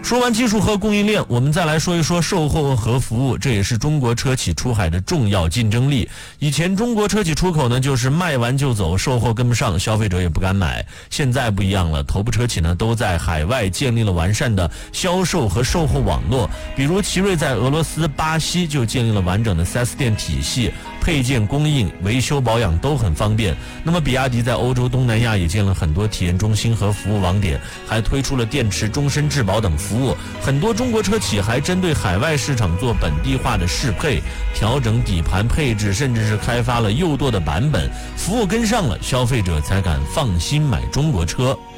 说完技术和供应链，我们再来说一说售后和服务，这也是中国车企出海的重要竞争力。以前中国车企出口呢，就是卖完就走，售后跟不上，消费者也不敢买。现在不一样了，头部车企呢都在海外建立了完善的销售和售后网络，比如奇瑞在俄罗斯、巴西就建立了完整的 4S 店体系，配件供应、维修保养都很方便。那么比亚迪在欧洲、东南亚也建了很多体验中心和服务网点，还推出了电池终身质保等服务。很多中国车企还针对海外市场做本地化的适配，调整底盘配置，甚至是开发了又多的版本。服务跟上了，消费者才敢放心买中国车。